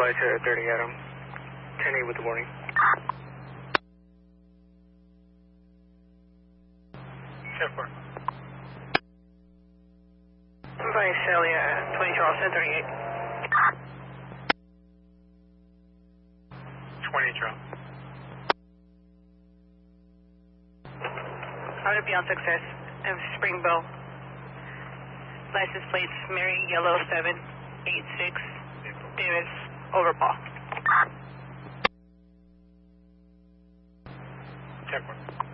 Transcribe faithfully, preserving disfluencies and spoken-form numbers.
Flight Sarah thirty Adam. ten eight with the warning. ten four. Flight Celia, twenty Charleston, thirty-eight. twenty Charles. I'm going to be on success of Springbow. License plates Mary Yellow seven eight six Davis Overpaw. ten four.